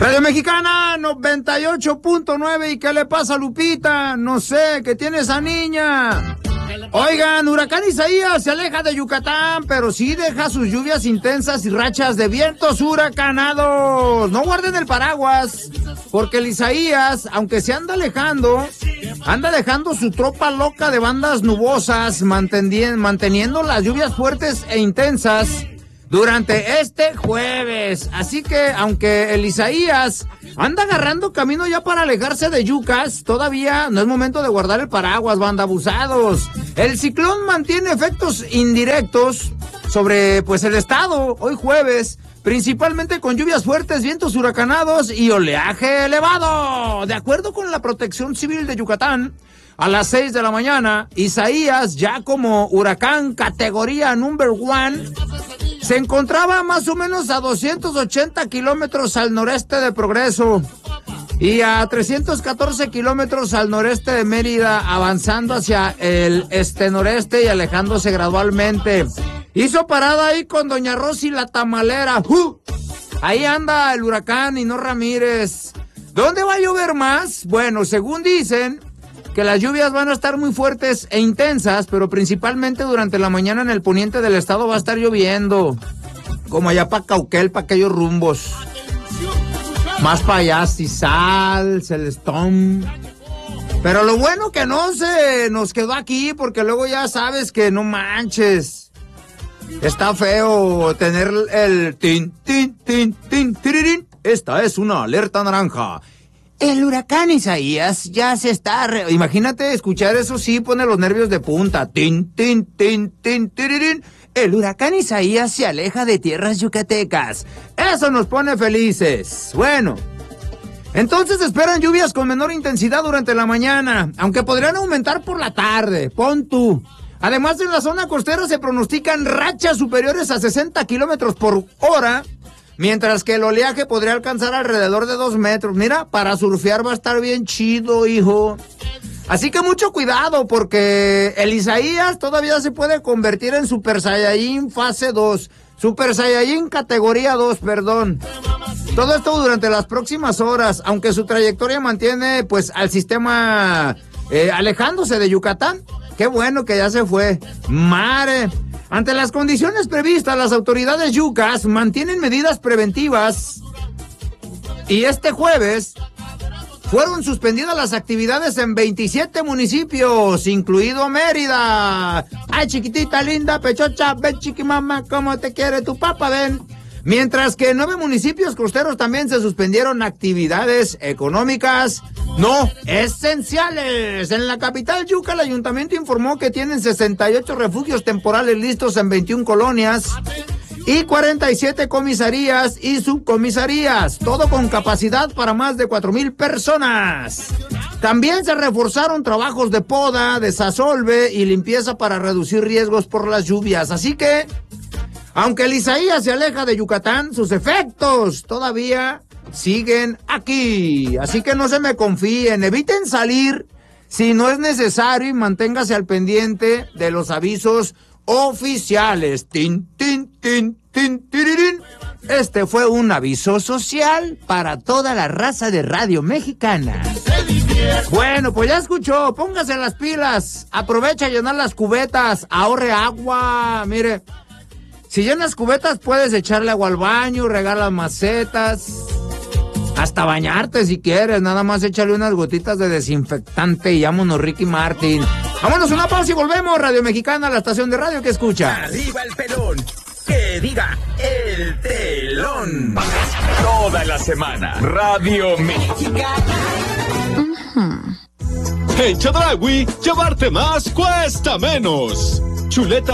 Radio Mexicana 98.9. ¿Y qué le pasa, Lupita? No sé, ¿qué tiene esa niña? Oigan, huracán Isaías se aleja de Yucatán, pero sí deja sus lluvias intensas y rachas de vientos huracanados. No guarden el paraguas, porque el Isaías, aunque se anda alejando, anda dejando su tropa loca de bandas nubosas, manteniendo las lluvias fuertes e intensas durante este jueves. Así que, aunque el Isaías anda agarrando camino ya para alejarse de Yucas, todavía no es momento de guardar el paraguas, banda abusados. El ciclón mantiene efectos indirectos sobre, el estado hoy jueves, principalmente con lluvias fuertes, vientos huracanados y oleaje elevado. De acuerdo con la Protección Civil de Yucatán, a las 6 de la mañana, Isaías, ya como huracán categoría number 1, se encontraba más o menos a 280 kilómetros al noreste de Progreso y a 314 kilómetros al noreste de Mérida, avanzando hacia el este-noreste y alejándose gradualmente. Hizo parada ahí con Doña Rosy la tamalera. Ahí anda el huracán y no Ramírez. ¿Dónde va a llover más? Bueno, según dicen, que las lluvias van a estar muy fuertes e intensas, pero principalmente durante la mañana en el poniente del estado va a estar lloviendo, como allá para Cauquel, para aquellos rumbos. Más para allá, Cizal, Celestón. Pero lo bueno que no se nos quedó aquí, porque luego ya sabes que no manches. Está feo tener el tin, tin, tin, tin, tirirín. Esta es una alerta naranja. El huracán Isaías ya se está... Imagínate escuchar eso, sí pone los nervios de punta. Tin, tin, tin, tin, tirirín. El huracán Isaías se aleja de tierras yucatecas. Eso nos pone felices. Bueno, entonces esperan lluvias con menor intensidad durante la mañana, aunque podrían aumentar por la tarde. Pon tú. Además, en la zona costera se pronostican rachas superiores a 60 kilómetros por hora, mientras que el oleaje podría alcanzar alrededor de 2 metros. Mira, para surfear va a estar bien chido, hijo. Así que mucho cuidado, porque el Isaías todavía se puede convertir en Super Saiyajin fase 2. Super Saiyajin categoría 2, perdón. Todo esto durante las próximas horas, aunque su trayectoria mantiene, al sistema alejándose de Yucatán. Qué bueno que ya se fue. Mare. Ante las condiciones previstas, las autoridades yucas mantienen medidas preventivas y este jueves fueron suspendidas las actividades en 27 municipios, incluido Mérida. Ay, chiquitita, linda, pechocha, ven, chiquimama, ¿cómo te quiere tu papá? Ven. Mientras que en 9 municipios costeros también se suspendieron actividades económicas no esenciales. En la capital Yuca, el ayuntamiento informó que tienen 68 refugios temporales listos en 21 colonias y 47 comisarías y subcomisarías, todo con capacidad para más de 4,000 personas. También se reforzaron trabajos de poda, desasolve y limpieza para reducir riesgos por las lluvias. Así que, aunque el Isaías se aleja de Yucatán, sus efectos todavía siguen aquí. Así que no se me confíen, eviten salir si no es necesario y manténgase al pendiente de los avisos oficiales. Tin, tin, tin, tin, tirirín. Este fue un aviso social para toda la raza de Radio Mexicana. Bueno, pues ya escuchó, póngase las pilas, aprovecha a llenar las cubetas, ahorre agua, mire. Si llenas cubetas, puedes echarle agua al baño, regar las macetas, hasta bañarte si quieres. Nada más échale unas gotitas de desinfectante y vámonos, Ricky Martin. Vámonos una pausa y volvemos. Radio Mexicana, la estación de radio que escucha. Arriba el pelón, que diga el telón. Toda la semana, Radio Mexicana. En Chedraui, llevarte más cuesta menos. Chuleta